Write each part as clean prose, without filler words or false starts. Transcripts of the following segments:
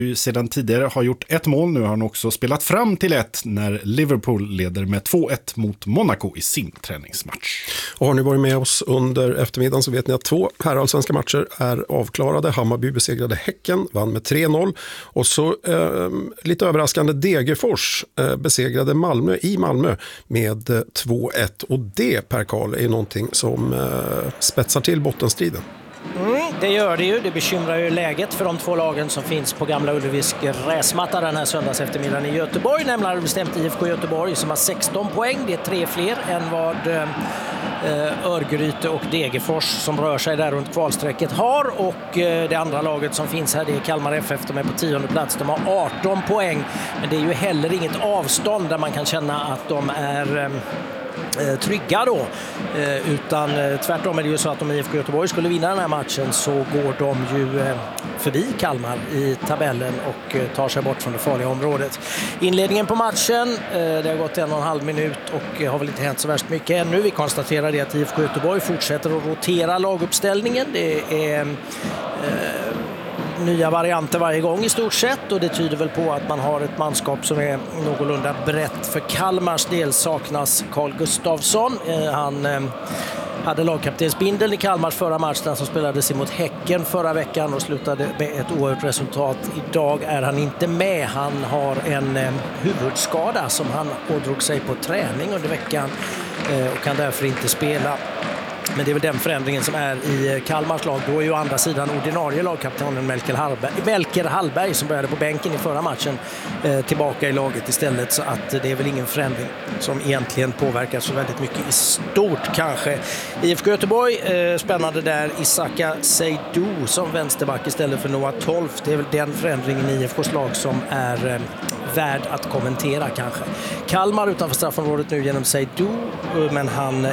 sedan tidigare har gjort ett mål. Nu har han också spelat fram till ett när Liverpool leder med 2-1 mot Monaco i sin träningsmatch. Och har ni varit med oss under eftermiddagen så vet ni att 2 herrallsvenska matcher är avklarade. Hammarby besegrade Häcken, vann med 3-0. Och så lite överraskande Degerfors besegrade Malmö i Malmö med 2-1. Och det, Per Karl, är någonting som spetsar till bottenstriden. Det gör det ju. Det bekymrar ju läget för de 2 lagen som finns på Gamla Ullevis gräsmatta den här söndags eftermiddagen i Göteborg. Nämligen bestämt IFK Göteborg som har 16 poäng. Det är 3 fler än vad Örgryte och Degerfors som rör sig där runt kvalsträcket har. Och det andra laget som finns här, det är Kalmar FF. De är på 10:e plats. De har 18 poäng. Men det är ju heller inget avstånd där man kan känna att de är trygga då, utan tvärtom är det ju så att om IFK Göteborg skulle vinna den här matchen så går de ju förbi Kalmar i tabellen och tar sig bort från det farliga området. Inledningen på matchen, det har gått 1,5 minut och har väl inte hänt så värst mycket ännu. Vi konstaterar det att IFK Göteborg fortsätter att rotera laguppställningen. Det är nya varianter varje gång i stort sett och det tyder väl på att man har ett manskap som är någorlunda brett. För Kalmars del saknas Carl Gustafsson. Han hade lagkaptensbindeln i Kalmars förra matchen som spelades emot Häcken förra veckan och slutade med ett oerhört resultat. Idag är han inte med. Han har en huvudskada som han ådrog sig på träning under veckan och kan därför inte spela. Men det är väl den förändringen som är i Kalmars lag. Då är ju å andra sidan ordinarie lagkaptenen Melker Hallberg som började på bänken i förra matchen tillbaka i laget istället. Så att det är väl ingen förändring som egentligen påverkar så väldigt mycket i stort kanske. IFK Göteborg, spännande där. Isaka Seydou som vänsterback istället för Noah Tolf. Det är väl den förändringen i IFKs lag som är värd att kommentera kanske. Kalmar utanför straffområdet nu genom Seydou, men han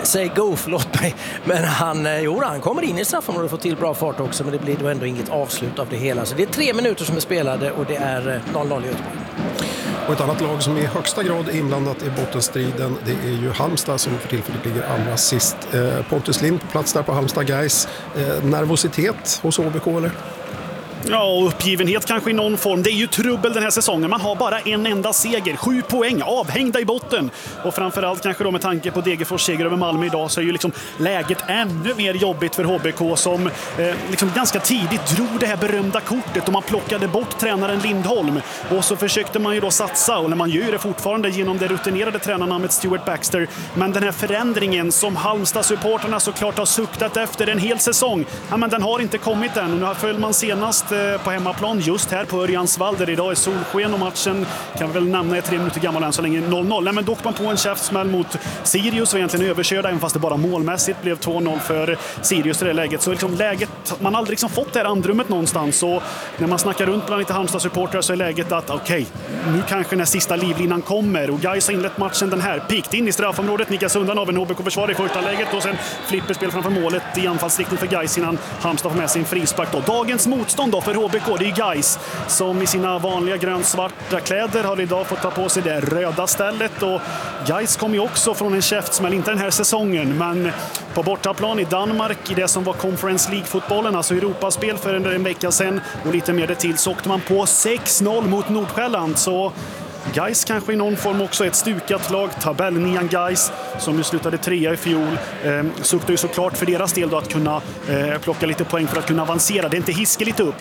han kommer in i straffområdet och får till bra fart också, men det blir då ändå inget avslut av det hela. Så det är 3 minuter som är spelade och det är 0-0 i Göteborg. Och ett annat lag som i högsta grad är inblandat i bottenstriden, det är ju Halmstad som för tillfället ligger allra sist. Pontus Lind på plats där på Halmstad Guys. Nervositet hos HBK eller? Ja, och uppgivenhet kanske i någon form. Det är ju trubbel den här säsongen. Man har bara en enda seger. 7 poäng avhängda i botten. Och framförallt kanske då med tanke på Degerfors seger över Malmö idag så är ju liksom läget ännu mer jobbigt för HBK som liksom ganska tidigt drog det här berömda kortet och man plockade bort tränaren Lindholm. Och så försökte man ju då satsa, och när man gör det fortfarande genom det rutinerade tränarnamnet Stuart Baxter. Men den här förändringen som Halmstad-supporterna såklart har suktat efter en hel säsong, ja, men den har inte kommit än. Och nu föll man senast på hemmaplan just här på Örjansvall där idag är solsken och matchen kan väl nämna är 3 minuter gammal än så länge 0-0. Nej, men dock man på en käftsmäll mot Sirius och egentligen överkörda, även fast det bara målmässigt blev 2-0 för Sirius i det läget. Så liksom läget, man har aldrig liksom fått det här andrummet någonstans, och när man snackar runt bland lite Halmstad-supportrar så är läget att okej, nu kanske den sista livlinan kommer, och Gais har inlett matchen den här, pikt in i straffområdet, nickas undan av en HBK-försvar i första läget och sen flipperspel framför målet i anfallsriktning för Gais innan Halmstad får med sin frispark då. Dagens motstånd då för HBK, det är Gais som i sina vanliga grönsvarta kläder har idag fått ta på sig det röda stället, och Gais kom ju också från en käftsmäll, inte den här säsongen men på bortaplan i Danmark i det som var Conference League-fotbollen, alltså Europaspel för en vecka sedan, och lite mer det till så åkte man på 6-0 mot Nordsjälland. Så Gais kanske i någon form också ett stukat lag. Tabellnian Gais som ju slutade 3 i fjol suktar ju såklart för deras del då att kunna plocka lite poäng för att kunna avancera. Det är inte hiskeligt upp,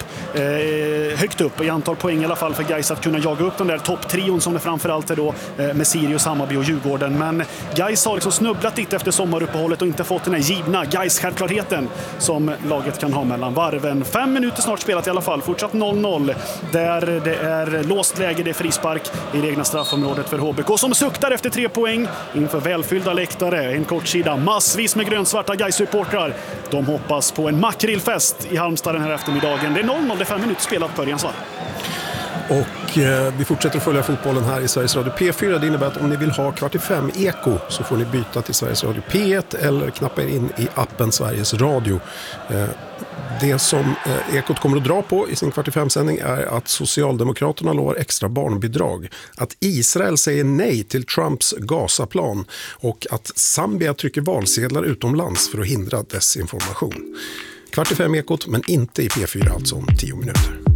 högt upp i antal poäng i alla fall för Gais att kunna jaga upp den där topptrion som det framförallt är då med Sirius, Hammarby och Djurgården. Men Gais har liksom snubblat lite efter sommaruppehållet och inte fått den här givna Gais-självklarheten som laget kan ha mellan varven. 5 minuter snart spelat i alla fall, fortsatt 0-0 där det är låst läge, det är frispark i det egna straffområdet för HBK som suktar efter 3 poäng inför välfyllda läktare. En kort sida, massvis med grönsvarta Gais-supportrar. De hoppas på en makrillfest i Halmstad den här eftermiddagen. Det är 0-0, det är 5 minuter spelat på Örjansvall. Och vi fortsätter att följa fotbollen här i Sveriges Radio P4. Det innebär att om ni vill ha 4:45 Eko så får ni byta till Sveriges Radio P1 eller knappa er in i appen Sveriges Radio. Det som Ekot kommer att dra på i sin 4:45-sändning är att Socialdemokraterna lovar extra barnbidrag, att Israel säger nej till Trumps Gazaplan och att Zambia trycker valsedlar utomlands för att hindra desinformation. 4:45 Ekot, men inte i P4 alltså om 10 minuter.